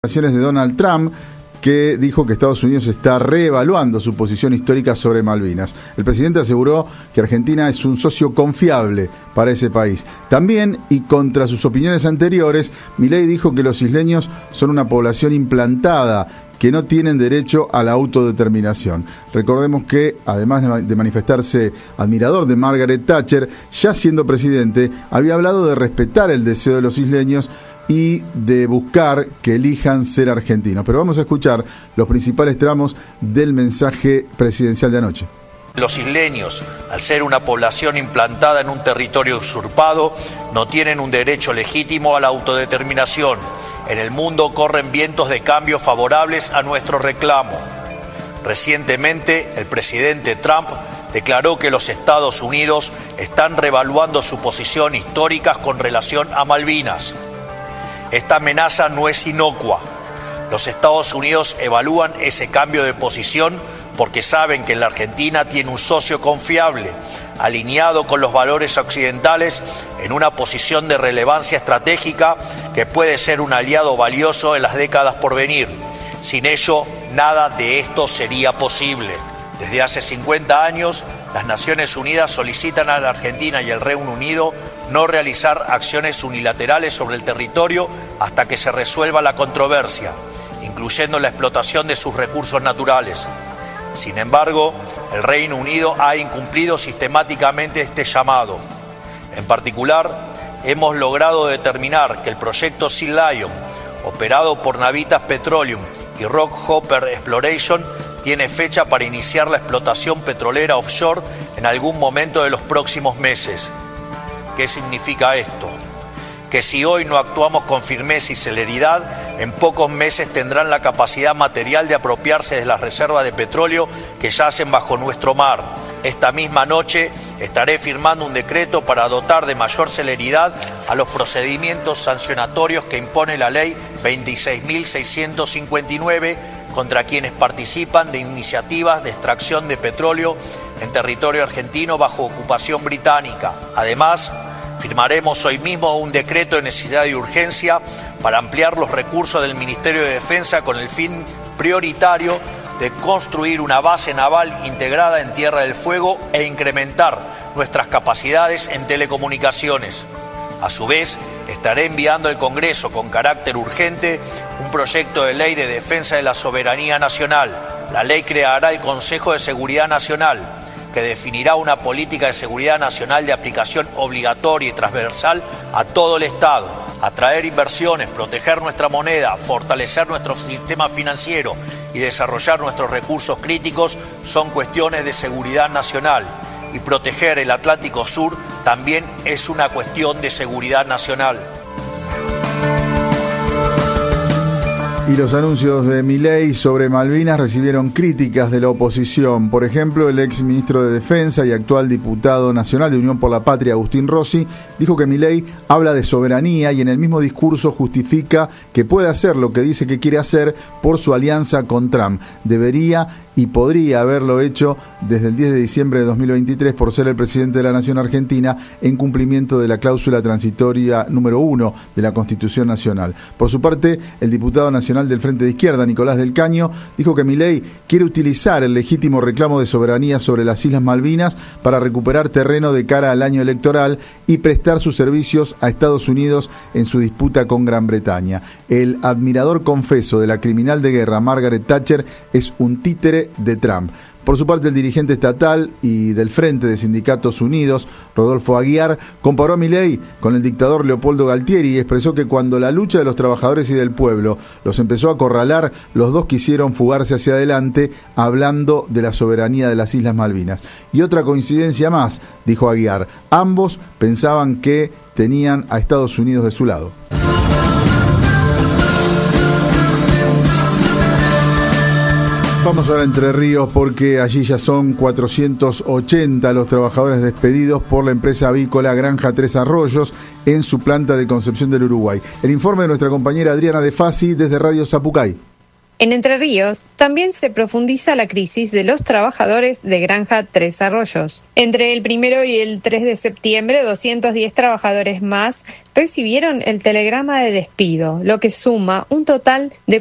De Donald Trump, que dijo que Estados Unidos está reevaluando su posición histórica sobre Malvinas. El presidente aseguró que Argentina es un socio confiable para ese país. También, y contra sus opiniones anteriores, Milei dijo que los isleños son una población implantada, que no tienen derecho a la autodeterminación. Recordemos que, además de manifestarse admirador de Margaret Thatcher, ya siendo presidente, había hablado de respetar el deseo de los isleños y de buscar que elijan ser argentinos. Pero vamos a escuchar los principales tramos del mensaje presidencial de anoche. Los isleños, al ser una población implantada en un territorio usurpado, no tienen un derecho legítimo a la autodeterminación. En el mundo corren vientos de cambio favorables a nuestro reclamo. Recientemente, el presidente Trump declaró que los Estados Unidos están reevaluando su posición histórica con relación a Malvinas. Esta amenaza no es inocua. Los Estados Unidos evalúan ese cambio de posición porque saben que la Argentina tiene un socio confiable, alineado con los valores occidentales, en una posición de relevancia estratégica que puede ser un aliado valioso en las décadas por venir. Sin ello, nada de esto sería posible. Desde hace 50 años, las Naciones Unidas solicitan a la Argentina y al Reino Unido no realizar acciones unilaterales sobre el territorio hasta que se resuelva la controversia, incluyendo la explotación de sus recursos naturales. Sin embargo, el Reino Unido ha incumplido sistemáticamente este llamado. En particular, hemos logrado determinar que el proyecto Sea Lion, operado por Navitas Petroleum y Rockhopper Exploration, tiene fecha para iniciar la explotación petrolera offshore en algún momento de los próximos meses. ¿Qué significa esto? Que si hoy no actuamos con firmeza y celeridad, en pocos meses tendrán la capacidad material de apropiarse de las reservas de petróleo que yacen bajo nuestro mar. Esta misma noche estaré firmando un decreto para dotar de mayor celeridad a los procedimientos sancionatorios que impone la ley 26.659 contra quienes participan de iniciativas de extracción de petróleo en territorio argentino bajo ocupación británica. Además, firmaremos hoy mismo un decreto de necesidad y urgencia para ampliar los recursos del Ministerio de Defensa con el fin prioritario de construir una base naval integrada en Tierra del Fuego e incrementar nuestras capacidades en telecomunicaciones. A su vez, estaré enviando al Congreso con carácter urgente un proyecto de ley de defensa de la soberanía nacional. La ley creará el Consejo de Seguridad Nacional, que definirá una política de seguridad nacional de aplicación obligatoria y transversal a todo el Estado. Atraer inversiones, proteger nuestra moneda, fortalecer nuestro sistema financiero y desarrollar nuestros recursos críticos son cuestiones de seguridad nacional. Y proteger el Atlántico Sur también es una cuestión de seguridad nacional. Y los anuncios de Milei sobre Malvinas recibieron críticas de la oposición. Por ejemplo, el ex ministro de Defensa y actual diputado nacional de Unión por la Patria, Agustín Rossi, dijo que Milei habla de soberanía y en el mismo discurso justifica que puede hacer lo que dice que quiere hacer por su alianza con Trump. Debería y podría haberlo hecho desde el 10 de diciembre de 2023 por ser el presidente de la Nación Argentina en cumplimiento de la cláusula transitoria número 1 de la Constitución Nacional. Por su parte, el diputado nacional del Frente de Izquierda, Nicolás del Caño, dijo que Milei quiere utilizar el legítimo reclamo de soberanía sobre las Islas Malvinas para recuperar terreno de cara al año electoral y prestar sus servicios a Estados Unidos en su disputa con Gran Bretaña. El admirador confeso de la criminal de guerra Margaret Thatcher es un títere de Trump. Por su parte, el dirigente estatal y del Frente de Sindicatos Unidos, Rodolfo Aguiar, comparó a Milei con el dictador Leopoldo Galtieri y expresó que cuando la lucha de los trabajadores y del pueblo los empezó a acorralar, los dos quisieron fugarse hacia adelante, hablando de la soberanía de las Islas Malvinas. Y otra coincidencia más, dijo Aguiar, ambos pensaban que tenían a Estados Unidos de su lado. Vamos ahora a Entre Ríos porque allí ya son 480 los trabajadores despedidos por la empresa avícola Granja Tres Arroyos en su planta de Concepción del Uruguay. El informe de nuestra compañera Adriana De Fasi desde Radio Zapucay. En Entre Ríos también se profundiza la crisis de los trabajadores de Granja Tres Arroyos. Entre el 1 y el 3 de septiembre, 210 trabajadores más recibieron el telegrama de despido, lo que suma un total de